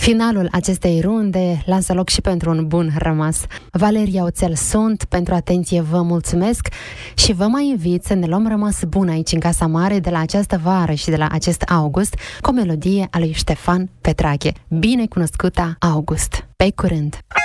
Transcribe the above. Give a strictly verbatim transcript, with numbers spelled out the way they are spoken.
Finalul acestei runde lasă loc și pentru un bun rămas. Valeria Oțel sunt, pentru atenție vă mulțumesc și vă mai invit să ne luăm rămas bun aici în Casa Mare de la această vară și de la acest august cu o melodie a lui Ștefan Petrache, binecunoscuta August. Pe curând!